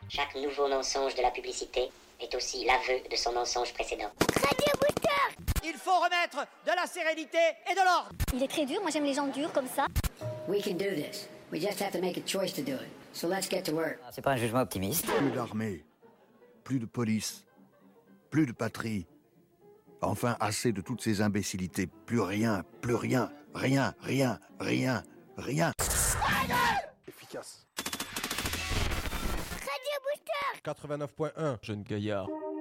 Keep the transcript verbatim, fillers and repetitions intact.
Chaque nouveau mensonge de la publicité est aussi l'aveu de son mensonge précédent. Radio Booster. Il faut remettre de la sérénité et de l'ordre. Il est très dur, moi j'aime les gens durs comme ça. We can do this. We just have to make a choice to do it. So let's get to work. C'est pas un jugement optimiste. Plus d'armée, plus de police, plus de patrie. Enfin, assez de toutes ces imbécilités. Plus rien, plus rien, rien, rien, rien, rien. Efficace. Radio Booster. quatre-vingt-neuf point un, jeune gaillard.